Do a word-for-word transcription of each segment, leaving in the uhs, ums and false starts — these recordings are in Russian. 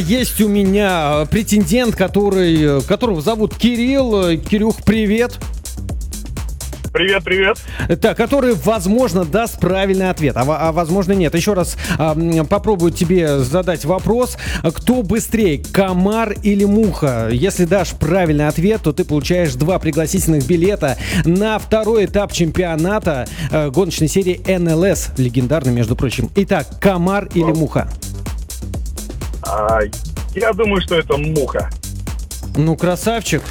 Есть у меня претендент, который, которого зовут Кирилл. Кирюх, привет. Привет, привет. Так, который, возможно, даст правильный ответ, а, а возможно, нет. Еще раз а, попробую тебе задать вопрос. Кто быстрее, комар или муха? Если дашь правильный ответ, то ты получаешь два пригласительных билета на второй этап чемпионата а, гоночной серии эн эл эс. Легендарный, между прочим. Итак, комар или муха? А, я думаю, что это муха. Ну, красавчик.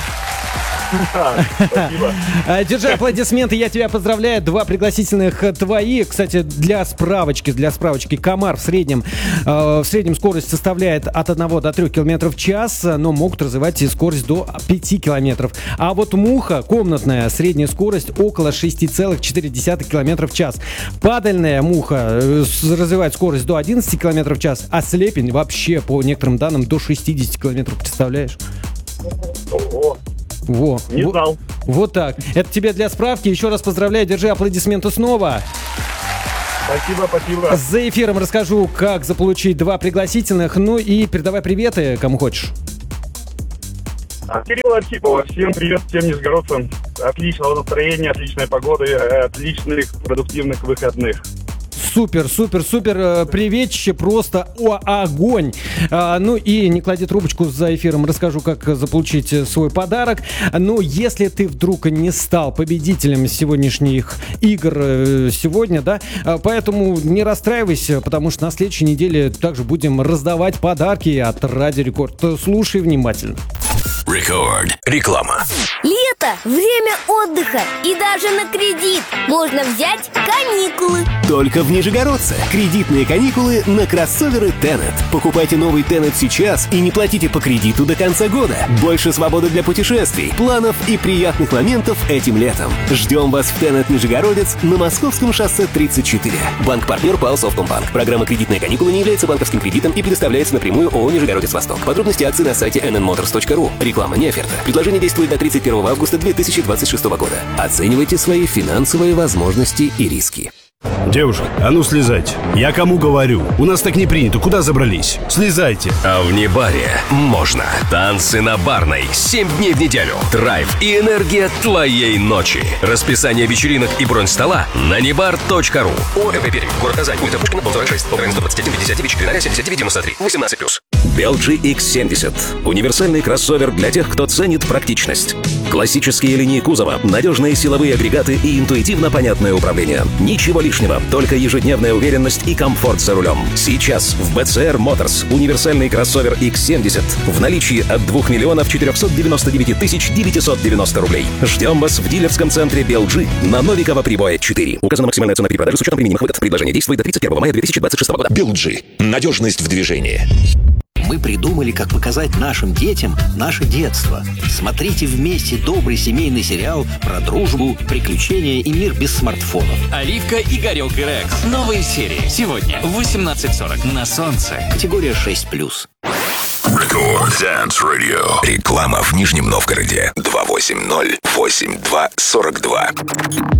Спасибо. Держи аплодисменты, я тебя поздравляю. Два пригласительных твои. Кстати, для справочки, для справочки, комар в среднем, э, в среднем скорость составляет от одного до трёх километров в час, но могут развивать и скорость до пяти километров. А вот муха комнатная, средняя скорость около шесть целых четыре десятых километров в час. Падальная муха э, развивает скорость до одиннадцати километров в час, а слепень вообще, по некоторым данным, до шестидесяти километров. Представляешь? Ого. Во. Не вот, знал. Вот так. Это тебе для справки. Еще раз поздравляю. Держи аплодисменты снова. Спасибо, спасибо. За эфиром расскажу, как заполучить два пригласительных. Ну и передавай приветы, кому хочешь. А, Кирилл Архипова. Всем привет, всем нижегородцам. Отличного настроения, отличной погоды, отличных продуктивных выходных. Супер, супер, супер, приветище, просто о, огонь. А, ну и не клади трубочку, за эфиром расскажу, как заполучить свой подарок. Ну, если ты вдруг не стал победителем сегодняшних игр сегодня, да, поэтому не расстраивайся, потому что на следующей неделе также будем раздавать подарки от Радио Рекорд. Слушай внимательно. Рекорд. Реклама. Лето, время отдыха и даже на кредит можно взять каникулы. Только в Нижегородце. Кредитные каникулы на кроссоверы Tenet. Покупайте новый Tenet сейчас и не платите по кредиту до конца года. Больше свободы для путешествий, планов и приятных моментов этим летом. Ждем вас в Tenet Нижегородец на Московском шоссе тридцать четыре. Банк-партнер ПАО «Совкомбанк». Программа «Кредитные каникулы» не является банковским кредитом и предоставляется напрямую ООО «Нижегородец Восток». Подробности акций на сайте эн эн моторс точка ру. Реклама не оферта. Предложение действует до тридцать первого августа две тысячи двадцать шестого года. Оценивайте свои финансовые возможности и риски. Девушка, а ну слезайте. Я кому говорю? У нас так не принято. Куда забрались? Слезайте. А в Небаре можно. Танцы на Барной. Семь дней в неделю. Драйв и энергия твоей ночи. Расписание вечеринок и бронь стола на небар точка ру. ОЭП Пермь. Город Казань. Улица Пушкина, дом сорок шесть. Украина сто двадцать один, пятьдесят девять, четыре ноль, семьдесят девять, девяносто три. восемнадцать плюс. эл джи икс семьдесят. Универсальный кроссовер для тех, кто ценит практичность. Классические линии кузова, надежные силовые агрегаты и интуитивно понятное управление. Ничего лишнего, только ежедневная уверенность и комфорт за рулем. Сейчас в бэ цэ эр Motors универсальный кроссовер икс семьдесят в наличии от двух миллионов четырехсот девяноста девяти тысяч девятьсот девяносто рублей. Ждем вас в дилерском центре би эл джи на Новикова Прибоя четыре. Указана максимальная цена при продаже с учетом применимых выгод. Предложение действует до тридцать первого мая две тысячи двадцать шестого года. би эл джи. Надежность в движении. Мы придумали, как показать нашим детям наше детство. Смотрите вместе добрый семейный сериал про дружбу, приключения и мир без смартфонов. «Оливка и Игорек Рекс». Новые серии. Сегодня в восемнадцать сорок на Солнце. Категория шесть плюс. Рекорд Dance Radio. Реклама в Нижнем Новгороде. два восемь ноль восемь два сорок два.